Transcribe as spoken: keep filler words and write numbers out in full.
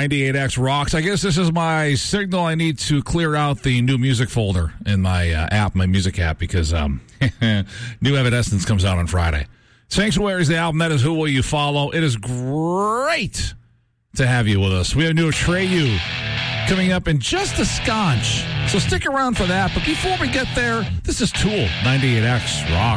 ninety-eight X Rocks. I guess this is my signal. I need to clear out the new music folder in my uh, app, my music app, because um, New Evanescence comes out on Friday. Sanctuary is the album. That is Who Will You Follow. It is great to have you with us. We have new Atreyu coming up in just a scotch. So stick around for that. But before we get there, this is Tool, ninety-eight X Rock.